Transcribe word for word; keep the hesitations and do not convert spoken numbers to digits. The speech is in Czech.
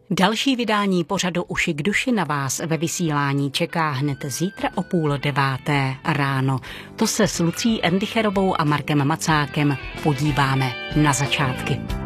Další vydání pořadu Uši k duši na vás ve vysílání čeká hned zítra o půl deváté ráno. To se s Lucí Endicherovou a Markem Macákem podíváme na začátky.